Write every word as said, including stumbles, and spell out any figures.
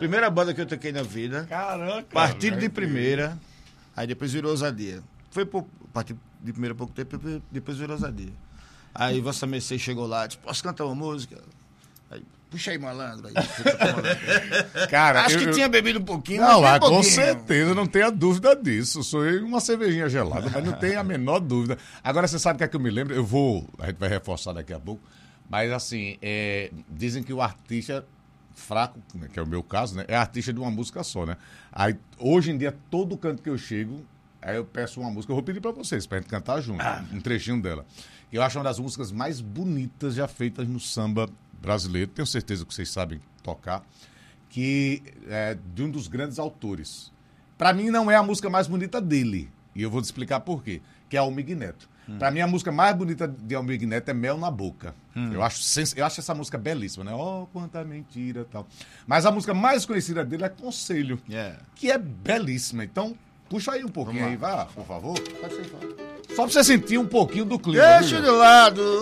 Primeira banda que eu toquei na vida. Caraca. Partido de primeira, aí depois virou Ousadia. Foi por partido de primeira pouco tempo, depois virou Ousadia. Aí Vossa Mercê chegou lá, disse, posso cantar uma música? Aí, puxa aí, malandro. Aí, malandro. Cara, acho eu, que eu... tinha bebido um pouquinho. Não, mas ah, um com pouquinho. certeza, não tenha dúvida disso. Sou eu uma cervejinha gelada, mas não tenho a menor dúvida. Agora, você sabe o que é que eu me lembro? Eu vou, a gente vai reforçar daqui a pouco, mas assim, é, dizem que o artista fraco, que é o meu caso, né, é artista de uma música só, né? Aí, hoje em dia, todo canto que eu chego, aí eu peço uma música, eu vou pedir pra vocês, pra gente cantar junto, ah. um trechinho dela. Eu acho uma das músicas mais bonitas já feitas no samba brasileiro, tenho certeza que vocês sabem tocar, que é de um dos grandes autores. Para mim não é a música mais bonita dele, e eu vou te explicar por quê, que é Almir Neto. Hum. Para mim a música mais bonita de Almir Neto é Mel na Boca. Hum. Eu, acho, eu acho essa música belíssima, né? Oh, quanta mentira e tal. Mas a música mais conhecida dele é Conselho, yeah. que é belíssima. Então, puxa aí um pouquinho aí, vai, por favor. Pode ser, pode. Só pra você sentir um pouquinho do clima. Deixa de lado